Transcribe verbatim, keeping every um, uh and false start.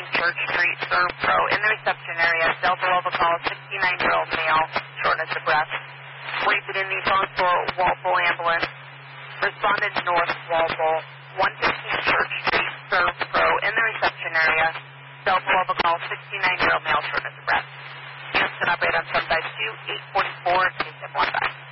Church Street, Serve Pro. In the reception area, Delta Lova call, sixty-nine-year-old male, shortness of breath. Waited in the phone for Walpole ambulance. Responded North Walpole, one fifteen Church Street, Serve Pro. In the reception area, Delta Lova call, sixty-nine-year-old male, shortness of breath. Units can operate on sunrise two, eight forty-four, two seven one five.